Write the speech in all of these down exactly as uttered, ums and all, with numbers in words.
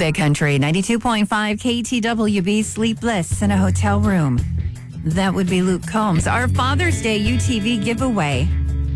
Big Country, ninety-two point five K T W B, Sleepless in a Hotel Room. That would be Luke Combs. Our Father's Day U T V giveaway.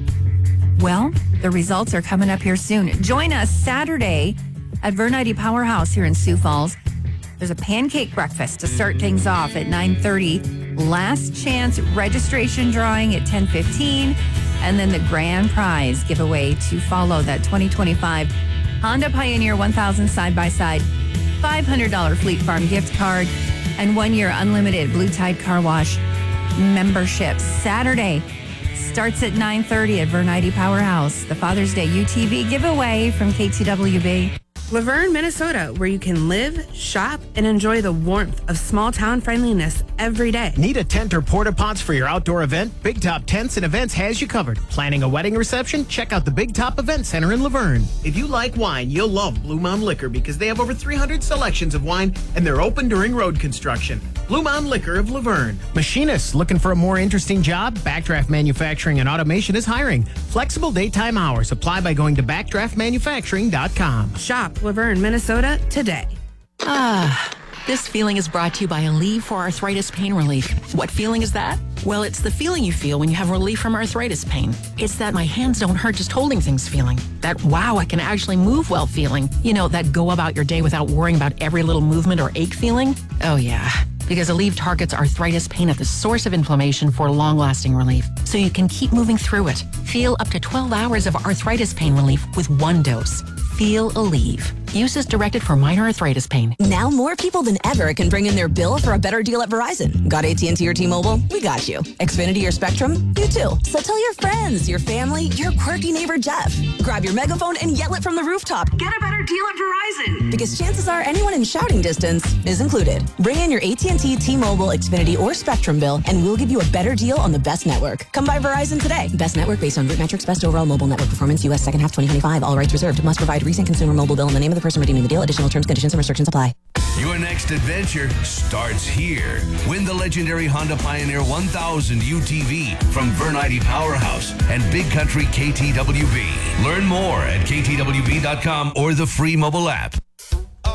Well, the results are coming up here soon. Join us Saturday at Vernite Powerhouse here in Sioux Falls. There's a pancake breakfast to start things off at nine thirty. Last chance registration drawing at ten fifteen. And then the grand prize giveaway to follow, that twenty twenty-five Honda Pioneer one thousand side-by-side, five hundred dollars Fleet Farm gift card, and one-year unlimited Blue Tide Car Wash membership. Saturday starts at nine thirty at Vernite Powerhouse. The Father's Day U T V giveaway from K T W B. Laverne, Minnesota, where you can live, shop, and enjoy the warmth of small-town friendliness every day. Need a tent or porta pots for your outdoor event? Big Top Tents and Events has you covered. Planning a wedding reception? Check out the Big Top Event Center in Laverne. If you like wine, you'll love Blue Mountain Liquor because they have over three hundred selections of wine and they're open during road construction. Blue Mountain Liquor of Laverne. Machinists looking for a more interesting job? Backdraft Manufacturing and Automation is hiring. Flexible daytime hours. Apply by going to backdraft manufacturing dot com. Shop Laverne, Minnesota today. Ah, this feeling is brought to you by Aleve for Arthritis Pain Relief. What feeling is that? Well, it's the feeling you feel when you have relief from arthritis pain. It's that my hands don't hurt just holding things feeling. That wow, I can actually move well feeling. You know, that go about your day without worrying about every little movement or ache feeling. Oh yeah, because Aleve targets arthritis pain at the source of inflammation for long-lasting relief, so you can keep moving through it. Feel up to twelve hours of arthritis pain relief with one dose. Feel Aleve. Use is directed for minor arthritis pain. Now more people than ever can bring in their bill for a better deal at Verizon. Got A T and T or T-Mobile? We got you. Xfinity or Spectrum? You too. So tell your friends, your family, your quirky neighbor Jeff. Grab your megaphone and yell it from the rooftop. Get a better deal at Verizon. Because chances are anyone in shouting distance is included. Bring in your A T and T, T-Mobile, Xfinity, or Spectrum bill and we'll give you a better deal on the best network. Come by Verizon today. Best network based on root metrics, best overall mobile network performance, U S second half twenty twenty-five. All rights reserved. Must provide recent consumer mobile bill and the name of the person redeeming the deal. Additional terms, conditions, and restrictions apply. Your next adventure starts here. Win the legendary Honda Pioneer one thousand U T V from Vernite Powerhouse and Big Country K T W B. Learn more at K T W B dot com or the free mobile app.